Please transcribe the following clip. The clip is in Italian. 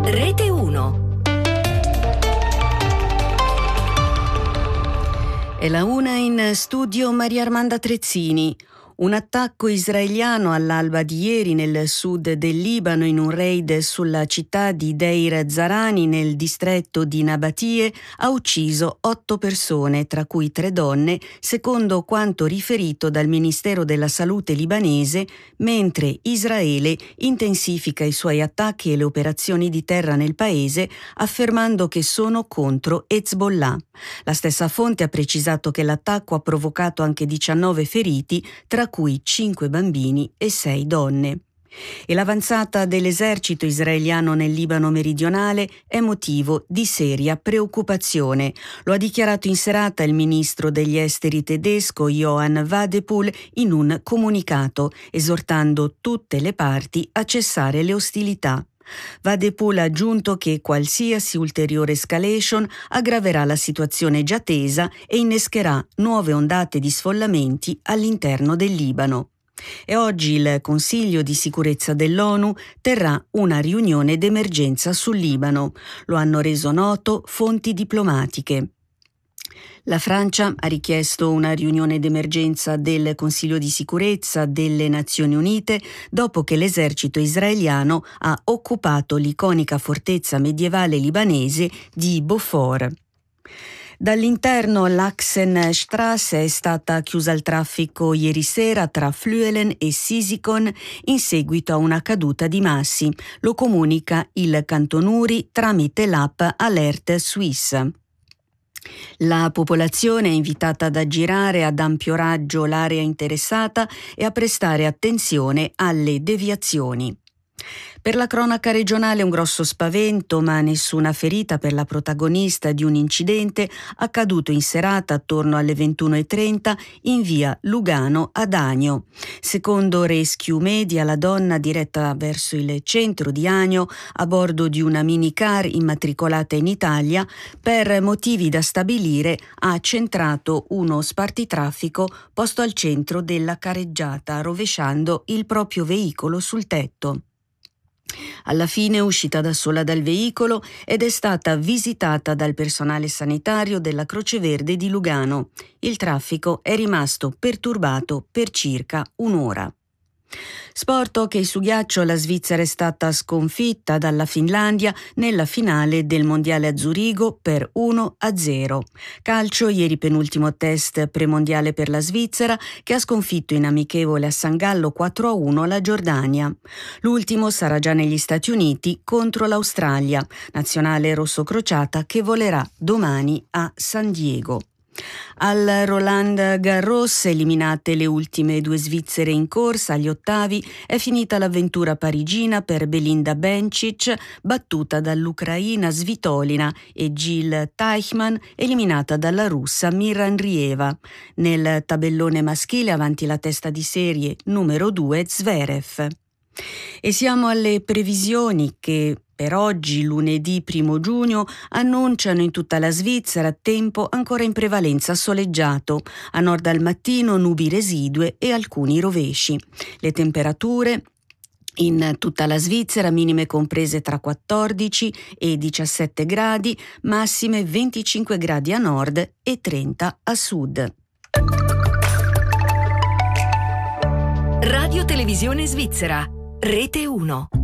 Rete 1. È la una in studio Maria Armanda Trezzini. Un attacco israeliano all'alba di ieri nel sud del Libano in un raid sulla città di Deir Zarani nel distretto di Nabatie ha ucciso 8 persone, tra cui 3 donne, secondo quanto riferito dal Ministero della Salute libanese, mentre Israele intensifica i suoi attacchi e le operazioni di terra nel paese, affermando che sono contro Hezbollah. La stessa fonte ha precisato che l'attacco ha provocato anche 19 feriti, tra cui 5 bambini e 6 donne. E l'avanzata dell'esercito israeliano nel Libano meridionale è motivo di seria preoccupazione. Lo ha dichiarato in serata il ministro degli esteri tedesco Johann Wadephul in un comunicato, esortando tutte le parti a cessare le ostilità. Wadephul ha aggiunto che qualsiasi ulteriore escalation aggraverà la situazione già tesa e innescherà nuove ondate di sfollamenti all'interno del Libano. E oggi il Consiglio di sicurezza dell'ONU terrà una riunione d'emergenza sul Libano. Lo hanno reso noto fonti diplomatiche. La Francia ha richiesto una riunione d'emergenza del Consiglio di sicurezza delle Nazioni Unite dopo che l'esercito israeliano ha occupato l'iconica fortezza medievale libanese di Beaufort. Dall'interno l'Achsenstrasse è stata chiusa al traffico ieri sera tra Flüelen e Sisikon in seguito a una caduta di massi. Lo comunica il Canton Uri tramite l'app Alert Suisse. La popolazione è invitata ad aggirare ad ampio raggio l'area interessata e a prestare attenzione alle deviazioni. Per la cronaca regionale un grosso spavento, ma nessuna ferita per la protagonista di un incidente accaduto in serata attorno alle 21:30 in via Lugano ad Agno. Secondo Rescue Media, la donna, diretta verso il centro di Agno a bordo di una minicar immatricolata in Italia, per motivi da stabilire ha centrato uno spartitraffico posto al centro della carreggiata, rovesciando il proprio veicolo sul tetto. Alla fine è uscita da sola dal veicolo ed è stata visitata dal personale sanitario della Croce Verde di Lugano. Il traffico è rimasto perturbato per circa un'ora. Sport hockey su ghiaccio, la Svizzera è stata sconfitta dalla Finlandia nella finale del mondiale a Zurigo per 1-0. Calcio, ieri penultimo test premondiale per la Svizzera che ha sconfitto in amichevole a San Gallo 4-1 la Giordania. L'ultimo sarà già negli Stati Uniti contro l'Australia, nazionale rossocrociata che volerà domani a San Diego. Al Roland Garros, eliminate le ultime 2 svizzere in corsa agli ottavi, è finita l'avventura parigina per Belinda Bencic, battuta dall'ucraina Svitolina, e Jill Teichmann, eliminata dalla russa Mira Andrieva. Nel tabellone maschile avanti la testa di serie numero 2 Zverev. E siamo alle previsioni che per oggi, lunedì 1 giugno, annunciano in tutta la Svizzera tempo ancora in prevalenza soleggiato, a nord al mattino nubi residue e alcuni rovesci. Le temperature in tutta la Svizzera minime comprese tra 14 e 17 gradi, massime 25 gradi a nord e 30 a sud. Radio Televisione Svizzera, Rete 1.